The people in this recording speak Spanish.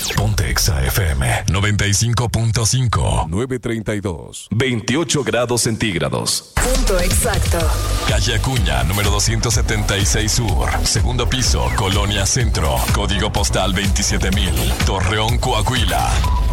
Ponte Exa FM 95.5. 9:32. 28 grados centígrados. Punto exacto. Calle Acuña, número 276 Sur. Segundo piso, Colonia Centro. Código postal 27,000. Torreón, Coahuila.